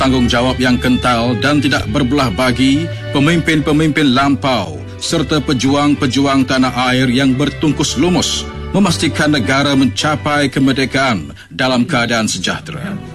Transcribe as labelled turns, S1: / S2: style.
S1: tanggungjawab yang kental dan tidak berbelah bagi pemimpin-pemimpin lampau serta pejuang-pejuang tanah air yang bertungkus lumus memastikan negara mencapai kemerdekaan dalam keadaan sejahtera.